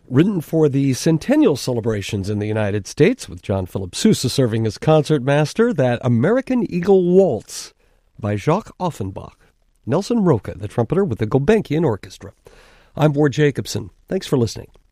Written for the centennial celebrations in the United States, with John Philip Sousa serving as concertmaster, that American Eagle Waltz by Jacques Offenbach. Nelson Roca, the trumpeter with the Gulbenkian Orchestra. I'm Ward Jacobson. Thanks for listening.